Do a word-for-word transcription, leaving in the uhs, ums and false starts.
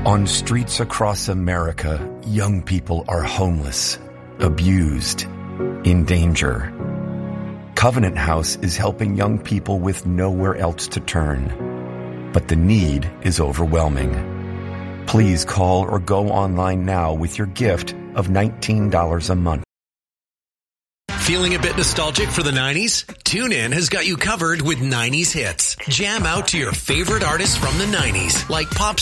On streets across America, young people are homeless, abused, in danger. Covenant House is helping young people with nowhere else to turn, but the need is overwhelming. Please call or go online now with your gift of nineteen dollars a month. Feeling a bit nostalgic for the nineties? TuneIn has got you covered with nineties hits. Jam out to your favorite artists from the nineties, like pop